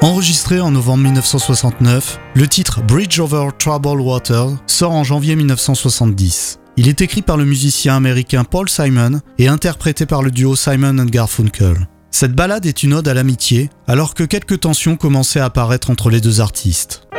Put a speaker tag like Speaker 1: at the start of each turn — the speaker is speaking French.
Speaker 1: Enregistré en novembre 1969, le titre Bridge Over Troubled Water sort en janvier 1970. Il est écrit par le musicien américain Paul Simon et interprété par le duo Simon & Garfunkel. Cette ballade est une ode à l'amitié, alors que quelques tensions commençaient à apparaître entre les deux artistes.